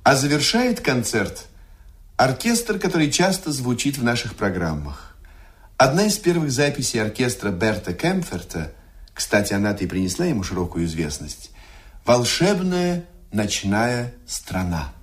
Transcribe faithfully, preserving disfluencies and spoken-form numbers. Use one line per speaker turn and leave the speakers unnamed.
А завершает концерт оркестр, который часто звучит в наших программах. Одна из первых записей оркестра Берта Кемпферта, кстати, она-то и принесла ему широкую известность, «Волшебная ночная страна».